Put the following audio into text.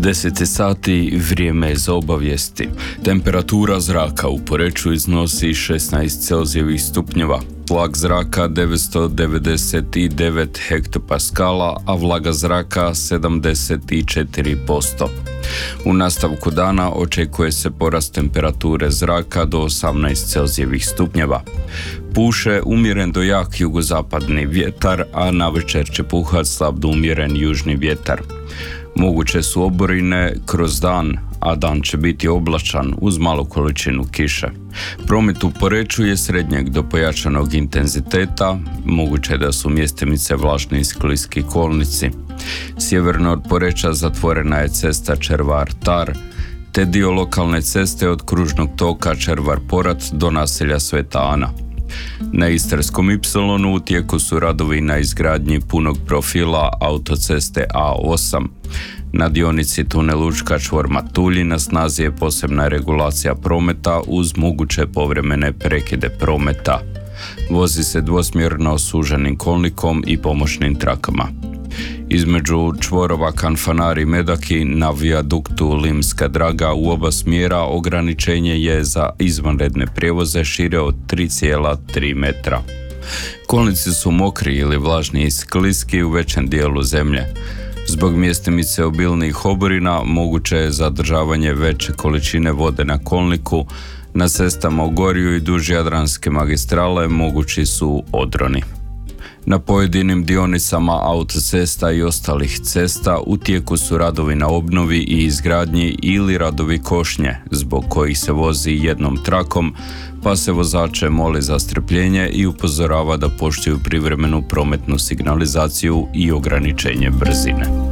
10 sati, vrijeme je za obavijesti. Temperatura zraka u Poreču iznosi 16 Celzijevih stupnjeva, tlak zraka 999 hektopaskala, a vlaga zraka 74%. U nastavku dana očekuje se porast temperature zraka do 18 Celzijevih stupnjeva. Puše umjeren do jak jugozapadni vjetar, a navečer će puhat slab do umjeren južni vjetar. Moguće su oborine kroz dan, a dan će biti oblačan uz malu količinu kiše. Promet u Poreču je srednjeg do pojačanog intenziteta, moguće da su mjestimice vlažni i skliski kolnici. Sjeverno od Poreča zatvorena je cesta Červar-Tar, te dio lokalne ceste od kružnog toka Červar-Porat do naselja Sveta Ana. Na Istarskom Ipsilonu u tijeku su radovi na izgradnji punog profila autoceste A8. Na dionici tunel Učka čvor Matulji na snazi je posebna regulacija prometa uz moguće povremene prekide prometa. Vozi se dvosmjerno suženim kolnikom i pomoćnim trakama. Između čvorova Kanfanari Medaki na vijaduktu Limska Draga u oba smjera ograničenje je za izvanredne prijevoze šire od 3,3 metra. Kolnici su mokri ili vlažni i skliski u većem dijelu zemlje. Zbog mjestimice obilnih oborina moguće je zadržavanje veće količine vode na kolniku. Na cestama u Gorju i duž Jadranske magistrale mogući su odroni. Na pojedinim dionicama autocesta i ostalih cesta u tijeku su radovi na obnovi i izgradnji ili radovi košnje, zbog kojih se vozi jednom trakom, pa se vozače moli za strpljenje i upozorava da poštuju privremenu prometnu signalizaciju i ograničenje brzine.